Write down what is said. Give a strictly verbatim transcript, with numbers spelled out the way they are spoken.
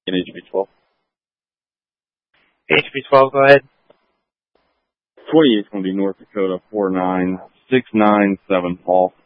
In H B twelve. H B twelve, go ahead. twenty-eight's going to be North Dakota four nine six nine seven, Paul.